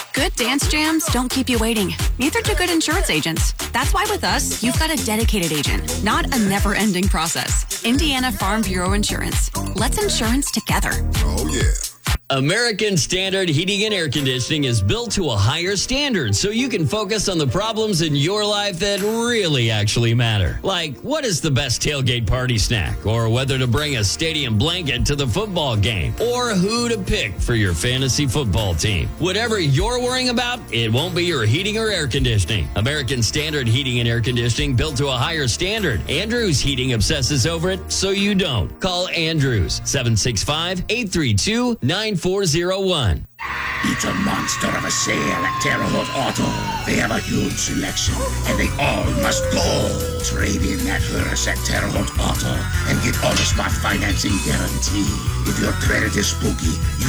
Good dance jams don't keep you waiting. Neither do good insurance agents. That's why with us, you've got a dedicated agent, not a never-ending process. Indiana Farm Bureau Insurance. Let's insurance together. Oh, yeah. American Standard Heating and Air Conditioning is built to a higher standard so you can focus on the problems in your life that really actually matter. Like, what is the best tailgate party snack? Or whether to bring a stadium blanket to the football game? Or who to pick for your fantasy football team? Whatever you're worrying about, it won't be your heating or air conditioning. American Standard Heating and Air Conditioning built to a higher standard. Andrews Heating obsesses over it, so you don't. Call Andrews, 765-832-9401. It's a monster of a sale at Terre Haute Auto. They have a huge selection, and they all must go. Trade in that hearse at Terre Haute Auto and get all the smart financing guarantee. If your credit is spooky,